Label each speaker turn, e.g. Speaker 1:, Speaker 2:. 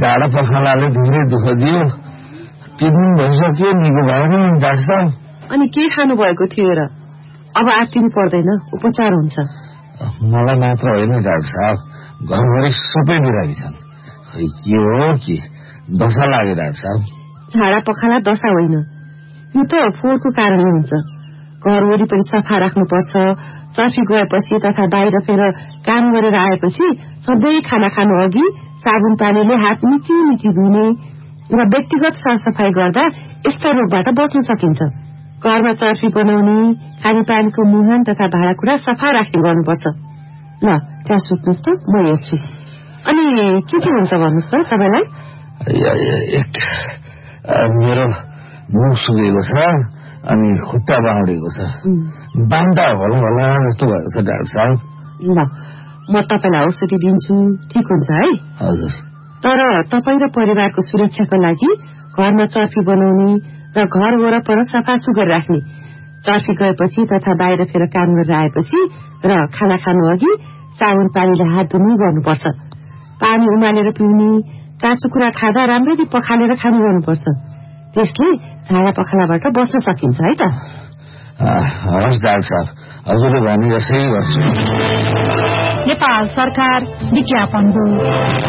Speaker 1: झाडा पखालाले धेरै दुःख दियो। 3 दिन भइसक्यो, निको भएन डाक्टर साहब।
Speaker 2: अनि के खानु भएको थियो र? अब आत्तिनु पर्दैन, उपचार हुन्छ।
Speaker 1: मलाई मात्र होइन डाक्टर साहब, घरभरि सबै बिरामी छन्। खै के हो कि दशा लाग्यो डाक्टर साहब।
Speaker 2: झाडा पखाला दशा होइन, यो त फोहोरको कारणले हुन्छ। घर वरिपरि सफा राख्नुपर्छ। चर्फी गएपछि तथा बाहिर फेर काम गरेर आएपछि सधैँ खाना खानु अघि साबुन पानीले हात मिची मिची धुने र व्यक्तिगत सरसफाई गर्दा यस्ता रोगबाट बच्न सकिन्छ। घरमा चर्फी बनाउने, खानेपानीको मुहान तथा भाँडाकुँडा सफा राख्ने गर्नुपर्छ। ल त्यहाँ सुत्नुहोस् त, म हेर्छु। अनि के हुन्छ भन्नुहोस् त तपाईँलाई?
Speaker 1: मेरो मुख सुकेको छ अनि खुट्टा बाँडेको छ। बान्दा होला जस्तो भएको छ डाक्टर साहब।
Speaker 2: ल म तपाईँलाई औषधि दिन्छु, ठिक हुन्छ है?
Speaker 1: हजुर।
Speaker 2: तर तपाईँ र परिवारको सुरक्षाको लागि घरमा चर्फी बनाउने र घर वरपर सफा सुग्घर राख्ने, चर्फी गएपछि तथा बाहिर फेर काम गरेर आएपछि र खाना खानु अघि साबुन पानीले हात धुने गर्नुपर्छ। पानी उमालेर पिउने, काँचो कुरा खाँदा राम्ररी पखालेर खानु गर्नुपर्छ। त्यसले झाडा पखालाबाट बच्न सकिन्छ है त।
Speaker 1: हवस् डाक्टर साहब, हजुरले भने जसै गर्छु।
Speaker 3: नेपाल सरकार विज्ञापन हो।